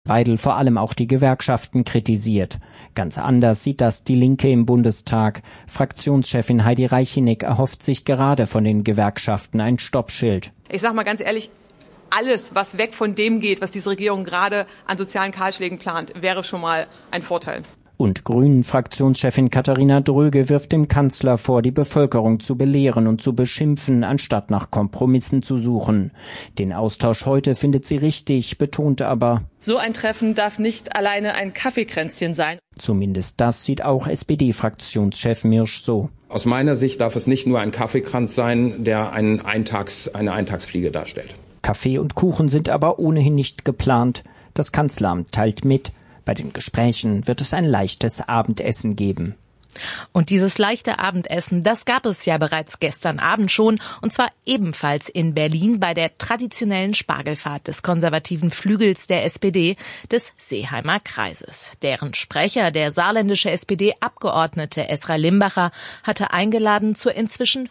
Weidel vor allem auch die Gewerkschaften kritisiert. Ganz anders sieht das die Linke im Bundestag. Fraktionschefin Heidi Reichenig erhofft sich gerade von den Gewerkschaften ein Stoppschild. Ich sage mal ganz ehrlich, alles, was weg von dem geht, was diese Regierung gerade an sozialen Kahlschlägen plant, wäre schon mal ein Vorteil. Und Grünen-Fraktionschefin Katharina Dröge wirft dem Kanzler vor, die Bevölkerung zu belehren und zu beschimpfen, anstatt nach Kompromissen zu suchen. Den Austausch heute findet sie richtig, betont aber: So ein Treffen darf nicht alleine ein Kaffeekränzchen sein. Zumindest das sieht auch SPD-Fraktionschef Mirsch so. Aus meiner Sicht darf es nicht nur ein Kaffeekranz sein, der eine Eintagsfliege darstellt. Kaffee und Kuchen sind aber ohnehin nicht geplant. Das Kanzleramt teilt mit: Bei den Gesprächen wird es ein leichtes Abendessen geben. Und dieses leichte Abendessen, das gab es ja bereits gestern Abend schon, und zwar ebenfalls in Berlin bei der traditionellen Spargelfahrt des konservativen Flügels der SPD, des Seeheimer Kreises. Deren Sprecher, der saarländische SPD-Abgeordnete Esra Limbacher, hatte eingeladen zur inzwischen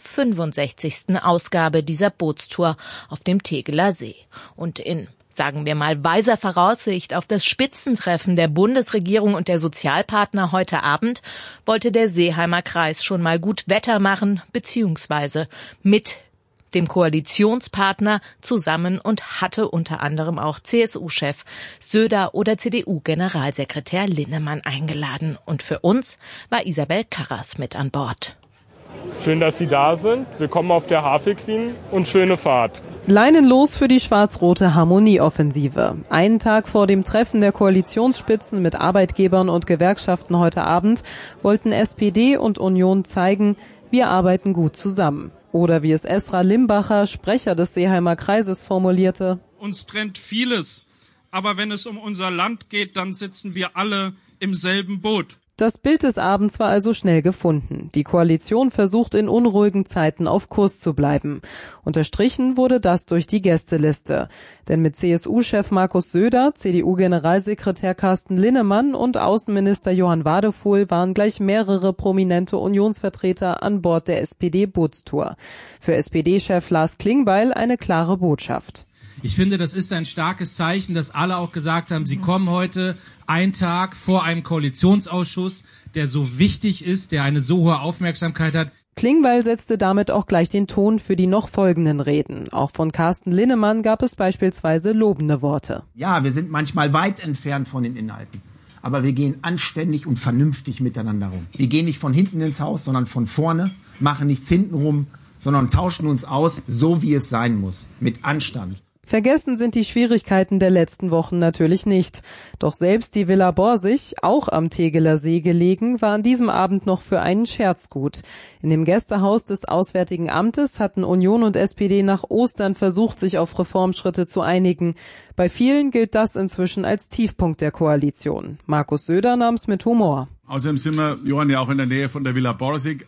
65. Ausgabe dieser Bootstour auf dem Tegeler See. Und in, sagen wir mal, weiser Voraussicht auf das Spitzentreffen der Bundesregierung und der Sozialpartner heute Abend wollte der Seeheimer Kreis schon mal gut Wetter machen, beziehungsweise mit dem Koalitionspartner zusammen, und hatte unter anderem auch CSU-Chef Söder oder CDU-Generalsekretär Linnemann eingeladen. Und für uns war Isabel Karras mit an Bord. Schön, dass Sie da sind. Willkommen auf der Havel Queen und schöne Fahrt. Leinenlos für die schwarz-rote Harmonieoffensive. Einen Tag vor dem Treffen der Koalitionsspitzen mit Arbeitgebern und Gewerkschaften heute Abend wollten SPD und Union zeigen, wir arbeiten gut zusammen. Oder wie es Esra Limbacher, Sprecher des Seeheimer Kreises, formulierte: Uns trennt vieles, aber wenn es um unser Land geht, dann sitzen wir alle im selben Boot. Das Bild des Abends war also schnell gefunden. Die Koalition versucht in unruhigen Zeiten auf Kurs zu bleiben. Unterstrichen wurde das durch die Gästeliste. Denn mit CSU-Chef Markus Söder, CDU-Generalsekretär Carsten Linnemann und Außenminister Johann Wadefuhl waren gleich mehrere prominente Unionsvertreter an Bord der SPD-Bootstour. Für SPD-Chef Lars Klingbeil eine klare Botschaft. Ich finde, das ist ein starkes Zeichen, dass alle auch gesagt haben, sie kommen heute einen Tag vor einem Koalitionsausschuss, der so wichtig ist, der eine so hohe Aufmerksamkeit hat. Klingbeil setzte damit auch gleich den Ton für die noch folgenden Reden. Auch von Carsten Linnemann gab es beispielsweise lobende Worte. Ja, wir sind manchmal weit entfernt von den Inhalten. Aber wir gehen anständig und vernünftig miteinander rum. Wir gehen nicht von hinten ins Haus, sondern von vorne, machen nichts hintenrum, sondern tauschen uns aus, so wie es sein muss, mit Anstand. Vergessen sind die Schwierigkeiten der letzten Wochen natürlich nicht. Doch selbst die Villa Borsig, auch am Tegeler See gelegen, war an diesem Abend noch für einen Scherz gut. In dem Gästehaus des Auswärtigen Amtes hatten Union und SPD nach Ostern versucht, sich auf Reformschritte zu einigen. Bei vielen gilt das inzwischen als Tiefpunkt der Koalition. Markus Söder nahm es mit Humor. Außerdem sind wir, Johann, ja auch in der Nähe von der Villa Borsig.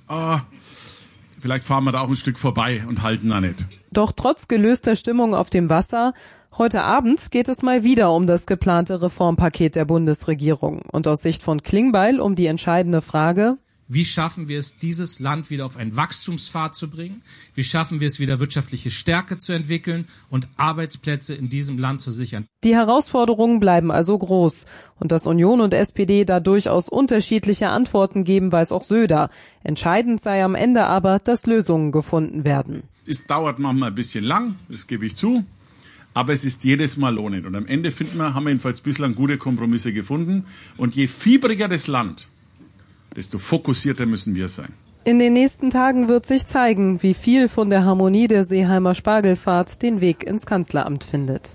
Vielleicht fahren wir da auch ein Stück vorbei und halten da nicht. Doch trotz gelöster Stimmung auf dem Wasser, heute Abend geht es mal wieder um das geplante Reformpaket der Bundesregierung. Und aus Sicht von Klingbeil um die entscheidende Frage: Wie schaffen wir es, dieses Land wieder auf einen Wachstumspfad zu bringen? Wie schaffen wir es wieder, wirtschaftliche Stärke zu entwickeln und Arbeitsplätze in diesem Land zu sichern? Die Herausforderungen bleiben also groß. Und dass Union und SPD da durchaus unterschiedliche Antworten geben, weiß auch Söder. Entscheidend sei am Ende aber, dass Lösungen gefunden werden. Es dauert manchmal ein bisschen lang, das gebe ich zu. Aber es ist jedes Mal lohnend. Und am Ende haben wir jedenfalls bislang gute Kompromisse gefunden. Und je fiebriger das Land, desto fokussierter müssen wir sein. In den nächsten Tagen wird sich zeigen, wie viel von der Harmonie der Seeheimer Spargelfahrt den Weg ins Kanzleramt findet.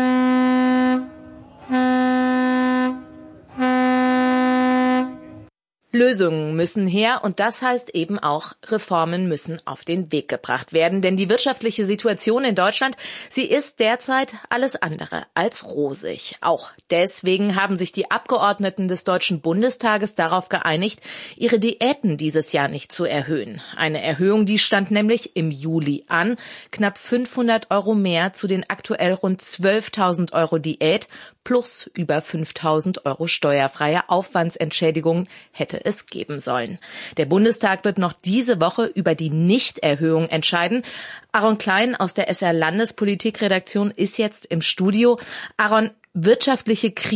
Lösungen müssen her, und das heißt eben auch, Reformen müssen auf den Weg gebracht werden. Denn die wirtschaftliche Situation in Deutschland, sie ist derzeit alles andere als rosig. Auch deswegen haben sich die Abgeordneten des Deutschen Bundestages darauf geeinigt, ihre Diäten dieses Jahr nicht zu erhöhen. Eine Erhöhung, die stand nämlich im Juli an. Knapp 500 € mehr zu den aktuell rund 12.000 € Diät plus über 5.000 € steuerfreie Aufwandsentschädigung hätte es geben sollen. Der Bundestag wird noch diese Woche über die Nichterhöhung entscheiden. Aaron Klein aus der SR Landespolitikredaktion ist jetzt im Studio. Aaron, wirtschaftliche Krise